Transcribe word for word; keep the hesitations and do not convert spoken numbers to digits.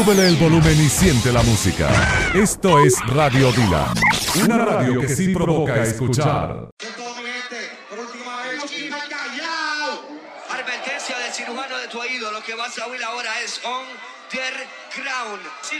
Súbele el volumen y siente la música. Esto es Radio Dila, una radio que sí provoca escuchar. Advertencia del cirujano de tu oído. Lo que vas a oír ahora es On The Ground.